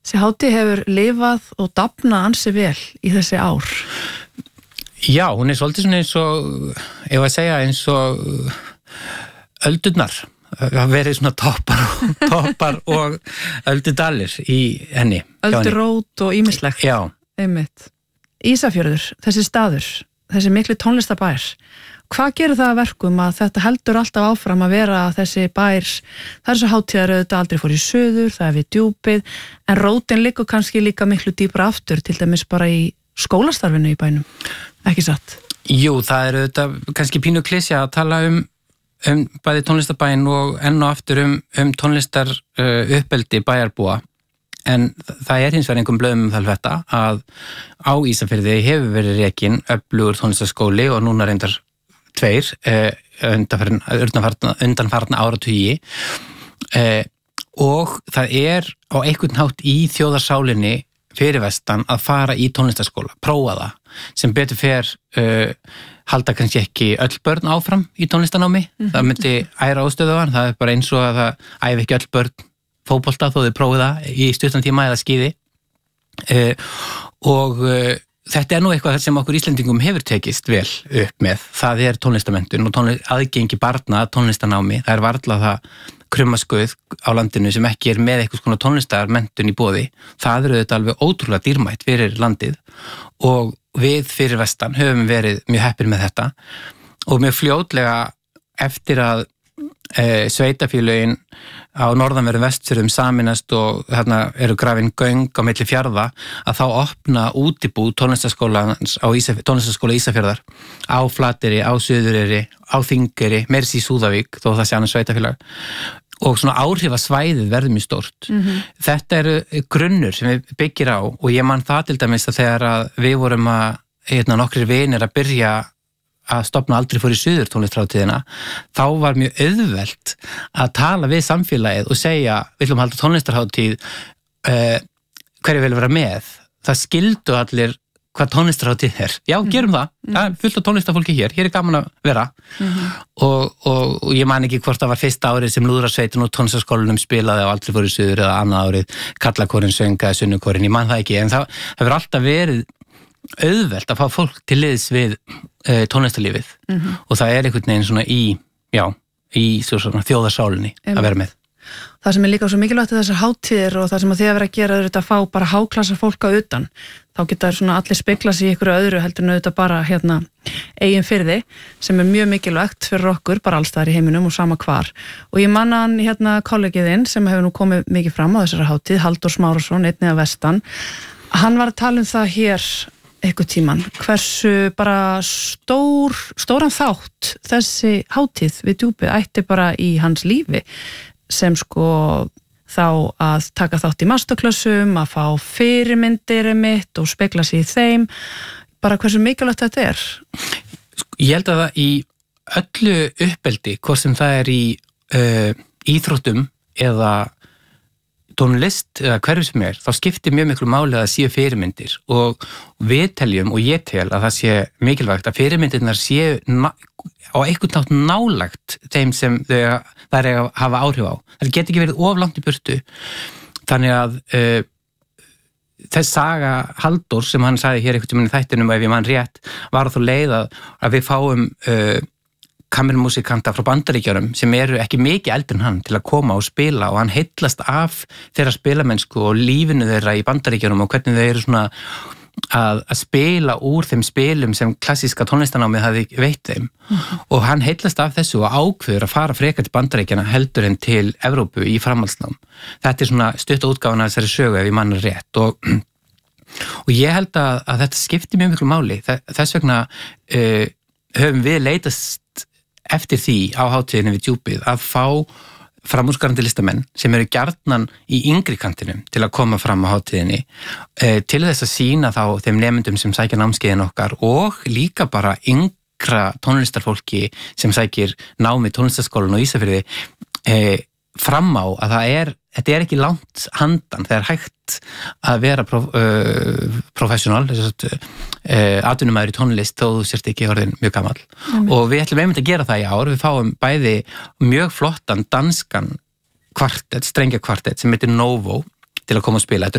Þessi hátíð hefur lifað og dafnað ansi vel í þessi ár. Já, hún svolítið svona eins og, ef að segja eins og öldurnar. Það verið svona toppar og öldudalir í henni. Öldurót og ýmislegt. Já. Einmitt. Ísafjörður, þessi staður, þessi miklu tónlistabær. Hvað gerir það að verkum að þetta heldur alltaf áfram að vera þessi bær, það svo hátíðar auðvitað aldrei fór í suður, það við djúpið, en rótin liggur kannski líka miklu dýpra aftur, til dæmis bara í skólastarfinu í bænum, ekki satt? Jú, það auðvitað kannski pínu klisja að tala um bæði tónlistabæn og enn og aftur tónlistar uppeldi bæjarbúa, en það hins vegar einhverjum blöðum það þetta að á Ísafirði hefur verið rekinn öflugur tónlistarskóli og núna reyndar tveir undanfarna áratugi og það á einhvern hátt í þjóðarsálinni fyrir vestan að fara í tónlistarskóla, prófa það, sem betur fer halda kannski ekki öll börn áfram í tónlistarnámi, það myndi æra ástöðuðan, það bara eins og að það æfi ekki öll börn fótbolta þó þau prófið það í stuttan tíma eða skíði og þetta nú eitthvað sem okkur Íslendingum hefur tekist vel upp með, það tónlistamenntun og aðgengi barna tónlistarnámi, það varla það krummaskuð á landinu sem ekki með eitthvað svona tónlistarmenntun í boði, það þetta alveg ótrúlega dýrmætt fyrir landið og við fyrir vestan höfum verið mjög heppir með þetta og mjög fljótlega eftir að sveitafélögin á norðanverðum Vestfjörðum saminast og þarna eru grafin göng á milli fjarða að þá opna útibú tónlistarskóla Ísafjarðar á Flateyri, á Suðureyri, á Þingeyri, meira í Súðavík þó það sé annars sveitafélag og svona áhrifasvæðið verður mjög stórt. Þetta grunnur sem við byggir á og ég man það til dæmis að þegar að við vorum nokkrir vinir að byrja að stofna aldrei fór í suður tónlistarhátíðina, þá var mjög auðvelt að tala við samfélagið og segja, við ætlum að halda tónlistarhátíð, hverju vil vera með? Það skildu allir hvað tónlistarhátíð Já, gerum það. Það fullt af tónlistarfólki hér gaman að vera. Og ég man ekki hvort það var fyrsta árið sem lúðrasveitin og tónlistarskólanum spilaði á aldrei fór í suður eða annað árið, karlakórinn söng eða sunnukórinn, ég man það ekki, en það hefur alltaf verið auðvelt að fá fólk til liðs við tónlistarlífið og það einhvern veginn svona í svona þjóðarsálinni að vera með. Það sem líka svo mikilvægt þessar hátíðir og það sem þið að vera að gera að fá bara háklassa fólk á utan, þá geta svona allir spegla sig í ykkur öðru heldur en auðvitað bara eigin firði sem mjög mikilvægt fyrir okkur bara allstaðar í heiminum og sama hvar og ég man hann kollegiðinn sem hefur nú komið mikið fram á þessari hátíð, Halldór Smárusson, einnig að vestan, hann var að tala það hér eitthvað tíman, hversu bara stóran þátt þessi hátíð við djúpið ætti bara í hans lífi sem þá að taka þátt í masterklassum, að fá fyrirmyndir mitt og spegla sig í þeim, bara hversu mikilvægt þetta Ég held að það í öllu uppeldi, hvort sem það í íþróttum eða tónlist eða hverju sem þá skiptir mjög miklu máli að það séu fyrirmyndir og við teljum og ég tel að það sé mikilvægt að fyrirmyndirnar séu á einhvern nátt nálægt þeim sem það hafa áhrif á. Það geti ekki verið of langt í burtu. Þannig að þess saga Halldór sem hann sagði hér einhvern tímann í þættinum ef ég man rétt var þá leið að við fáum kammermúsikanta frá Bandaríkjunum sem eru ekki mikið eldri en hann til að koma og spila og hann heillast af þeirra spilamennsku og lífinu þeirra í Bandaríkjunum og hvernig þau eru svona að spila úr þeim spilum sem klassíska tónlistarnámið hafi veitt þeim og hann heillast af þessu og ákveður að fara frekar til Bandaríkjana heldur en til Evrópu í framhaldsnám. Þetta svona stutta útgáfan af þessari sögu ef ég man rétt og ég held að þetta skiptir mjög miklu máli. Þess vegna höfum við leitast eftir því á hátíðinni við djúpið að fá framúrskarandi listamenn sem eru gjarnan í yngri kantinum til að koma fram á hátíðinni til þess að sýna þá þeim nemendum sem sækja námskeiðin okkar og líka bara yngra tónlistarfólki sem sækir námi tónlistarskólan og Ísafirði fram á að þetta ekki langt handan, það hægt að vera professional, atvinnumæður í tónlist þó þú sért ekki orðin mjög gamall. Og við ætlum einmitt að gera það í ár, við fáum bæði mjög flottan danskan kvartett, strengjakvartett sem heitir Novo til að koma og spila. Þetta